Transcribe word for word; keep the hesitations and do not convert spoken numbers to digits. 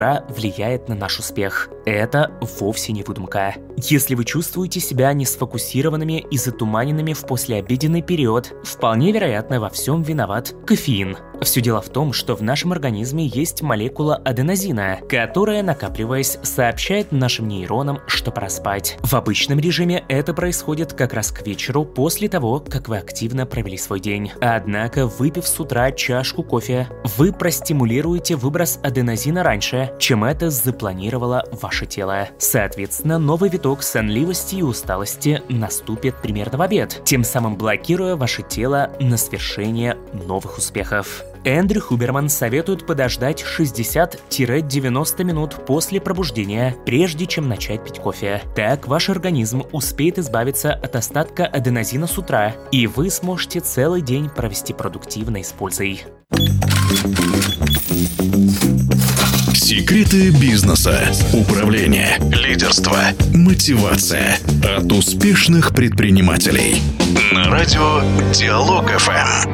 влияет на наш успех. Это вовсе не выдумка. Если вы чувствуете себя несфокусированными и затуманенными в послеобеденный период, вполне вероятно, во всем виноват кофеин. Все дело в том, что в нашем организме есть молекула аденозина, которая, накапливаясь, сообщает нашим нейронам, что пора спать. В обычном режиме это происходит как раз к вечеру после того, как вы активно провели свой день. Однако, выпив с утра чашку кофе, вы простимулируете выброс аденозина раньше, чем это запланировало ваше тело. Соответственно, новый виток сонливости и усталости наступит примерно в обед, тем самым блокируя ваше тело на свершение новых успехов. Эндрю Хуберман советует подождать шестьдесят-девяносто минут после пробуждения, прежде чем начать пить кофе. Так ваш организм успеет избавиться от остатка аденозина с утра, и вы сможете целый день провести продуктивно и с пользой. Секреты бизнеса, управления, лидерства, мотивация от успешных предпринимателей. На радио Диалог эф эм.